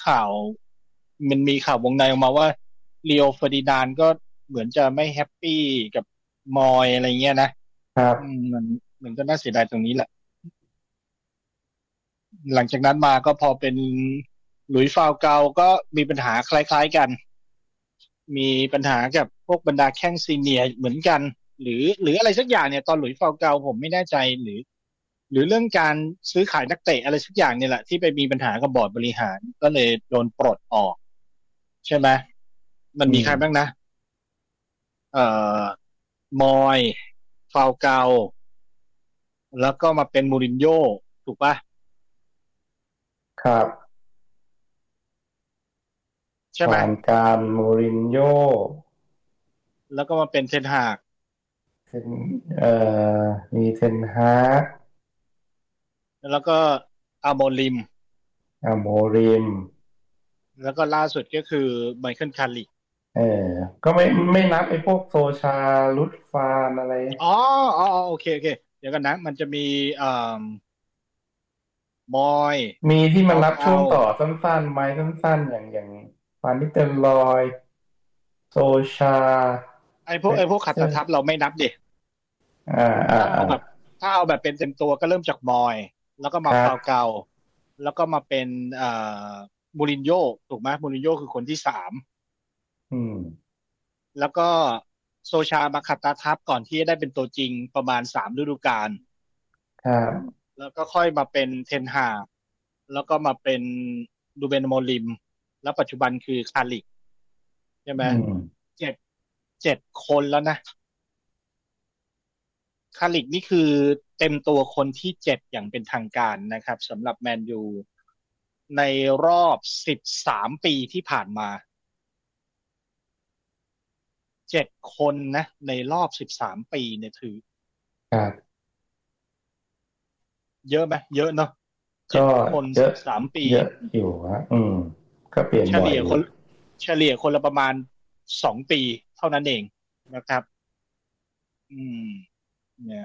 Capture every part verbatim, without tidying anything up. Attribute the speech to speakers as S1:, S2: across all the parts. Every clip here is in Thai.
S1: ข่าวมันมีข่าววงในออกมาว่าลีโอเฟอร์ดินานด์ก็เหมือนจะไม่แฮปปี้กับมอยอะไรเงี้ยนะครับอืมมันมันก็น่าเสียดายตรงนี้แหละหลังจากนั้นมาก็พอเป็นหลุยส์ฟาวเกาก็มีปัญหาคล้ายๆกันมีปัญหากับพวกบรรดาแข้งซีเนียร์เหมือนกันหรือหรืออะไรสักอย่างเนี่ยตอนหลุยส์ฟาวเกาผมไม่แน่ใจหรือหรือเรื่องการซื้อขายนักเตะอะไรสักอย่างเนี่ยแหละที่ไปมีปัญหากับบอร์ดบริหารก็เลยโดนปลดออกใช่ไหมมัน
S2: อืม
S1: มีใครบ้างนะเอ่อมอยฟาวเกาแล้วก็มาเป็นมูรินโญ่ถูกปะ
S2: ครับ
S1: ใช่ไหม
S2: ผ่านการมูรินโญ่
S1: แล้วก็มาเป็นเทนฮาก
S2: เทนเอ่อมีเทนฮาก
S1: แล้วก็อาโมริม
S2: อาโมริม
S1: แล้วก็ล่าสุดก็คือไมเคิลคาริก
S2: เออก็ไม่ไม่นับไอ้พวกโซชาลุดฟานอะไร
S1: อ๋ออ๋ออ๋อโอเคโอเคเดี๋ยวกันนะมันจะมีเอ่อมอย
S2: มีที่มัน
S1: ฟาวเกา
S2: รับช่วงต่อสั้นๆไหมสั้นๆอย่างอย่างฟานนิสเตอร์ลอยโซชา
S1: ไอ้พ
S2: เฟ
S1: วกไอ้พวกขัด
S2: เชอร์
S1: สนทับเราไม่นับดิ
S2: อ่าอ่าอ่า
S1: ถ้าเอาแบบถ้าเอาแบบเป็นเต็มตัวก็เริ่มจากมอยแล้วก็
S2: ค
S1: มา
S2: รับ
S1: ฟาวเกาแล้วก็มาเป็นเอ่อมูรินโญ่ถูกไหมมูรินโญ่คือคนที่สาม
S2: อืม
S1: แล้วก็โซชามาขัดตาทับก่อนที่จะได้เป็นตัวจริงประมาณสามฤดูกาล
S2: ครับ
S1: แล้วก็ค่อยมาเป็นเทนฮากแล้วก็มาเป็นดูเบนโมลิมแล้วปัจจุบันคือคาลิกใช่ไหม
S2: อืม
S1: เจ็ดเจ็ดคนแล้วนะ คาลิกนี่คือเต็มตัวคนที่เจ็ดอย่างเป็นทางการนะครับสำหรับแมนยูในรอบสิบสามปีที่ผ่านมาเจ็ดคนนะในรอบสิบสามปีเนี่ยถือ
S2: ครับ
S1: เยอะไหมเยอะเนาะเจ็
S2: ก็
S1: ดคน
S2: เยอะ
S1: สิบสามปี
S2: เยอะอยู่ฮะอืมก็เปลี่ยน
S1: เฉ
S2: บ่อยอยู่
S1: ลี่ยคนเฉลี่ยคนละประมาณสองปีเท่านั้นเองนะครับอืมเนี่ย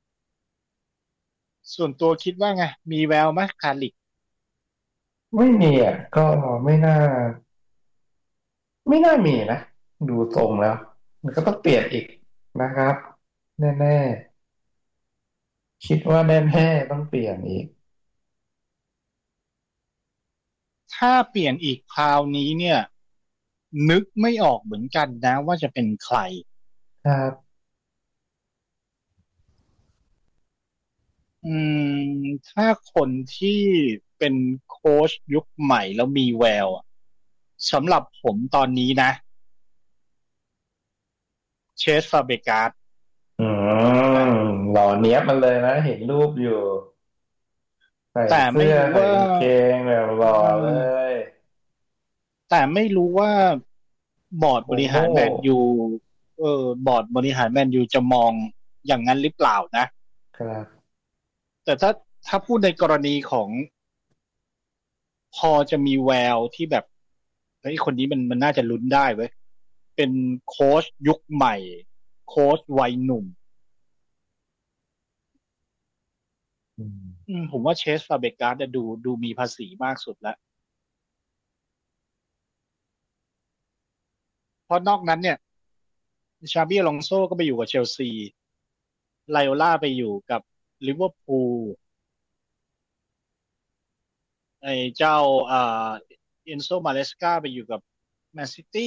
S1: ส่วนตัวคิดว่าไงมีแววไหมคาลิก
S2: ไม่มีอ่ะก็ไม่น่าไม่น่ามีนะดูทรงแล้วมันก็ต้องเปลี่ยนอีกนะครับแน่ๆคิดว่าแน่ๆต้องเปลี่ยนอีก
S1: ถ้าเปลี่ยนอีกคราวนี้เนี่ยนึกไม่ออกเหมือนกันนะว่าจะเป็นใคร
S2: ครับ
S1: อืมถ้าคนที่เป็นโค้ชยุคใหม่แล้วมีแววอะสำหรับผมตอนนี้นะเชสฟาเบกาส
S2: อืมหล่อเนี้ยบมันเลยนะเห็นรูปอยู่ใส่
S1: แต่ไม่
S2: เสื้อ
S1: รู้ว่า
S2: ใส่กางเกงแบบหล่อ
S1: อื
S2: เล
S1: ม
S2: ย
S1: แต่ไม่รู้ว่าบอร์ดบริ
S2: โอ้โห
S1: หารแมนยูเออบอร์ดบริหารแมนยูจะมองอย่างนั้นหรือเปล่านะ
S2: ครับ
S1: แต่ถ้าถ้าพูดในกรณีของพอจะมีแววที่แบบเฮ้ยคนนี้มันมันน่าจะลุ้นได้เว้ยเป็นโค้ชยุคใหม่โค้ชวัยหนุ่ม
S2: อืม
S1: อืมผมว่าเชสฟาเบกาสดูดูมีภาษีมากสุดแล้วเพราะนอกนั้นเนี่ยชาบิอลองโซก็ไปอยู่กับเชลซีไลโอล่าไปอยู่กับลิเวอร์พูลไอ้เจ้าอ่าเอนโซมาเลสกาไปอยู่กับแมนซิตี้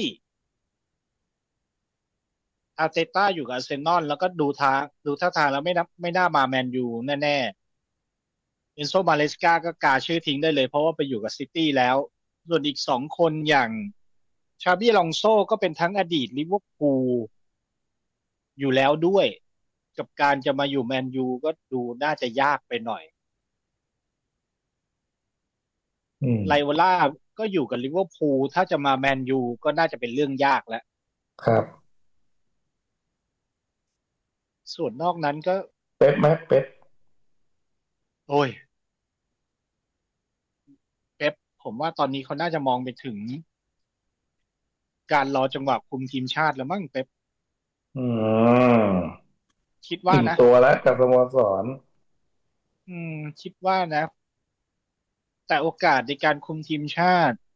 S1: อาร์เตต้าอยู่กับอาร์เซนอลแล้วก็ดูทางดูท่าทางแล้วไม่นับไม่น่ามาแมนยูแน่ๆเอนโซมาเลสกาก็กาชื่อทิ้งได้เลยเพราะว่าไปอยู่กับซิตี้แล้วส่วนอีกสองคนอย่างชาบิอลองโซก็เป็นทั้งอดีตลิเวอร์พูล อยู่แล้วด้วยกับการจะมาอยู่แมนยูก็ดูน่าจะยากไปหน่อย
S2: อืม
S1: ไลโอล่าก็อยู่กับลิเวอร์พูลถ้าจะมาแมนยูก็น่าจะเป็นเรื่องยากแล้ว
S2: ครับ
S1: ส่วนนอกนั้นก็
S2: เป๊ปไหมเป๊ป
S1: โอ้ยเป๊ปผมว่าตอนนี้เขาน่าจะมองไปถึงการรอจังหวะคุมทีมชาติแล้วมั้งเป๊ป
S2: อืม
S1: คิดว่า
S2: อิ่ม
S1: นะ
S2: ตัวแล้วกับสโมสร
S1: อืมคิดว่านะแต่โอกาสในการคุมทีมชาติ